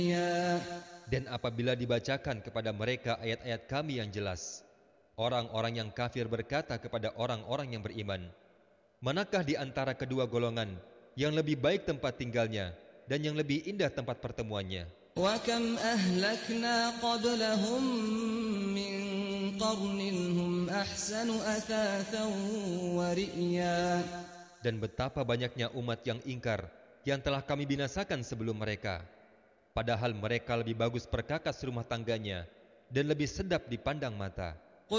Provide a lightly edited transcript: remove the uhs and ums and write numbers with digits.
Dan apabila dibacakan kepada mereka ayat-ayat kami yang jelas, orang-orang yang kafir berkata kepada orang-orang yang beriman, manakah di antara kedua golongan yang lebih baik tempat tinggalnya dan yang lebih indah tempat pertemuannya? وَكَمْ أَهْلَكْنَا قَبْلَهُمْ مِنْ قَرْنٍ هُمْ أَحْسَنُ أَثَاثًا وَرِئْيًا. Dan betapa banyaknya umat yang ingkar yang telah kami binasakan sebelum mereka, padahal mereka lebih bagus perkakas rumah tangganya dan lebih sedap dipandang mata.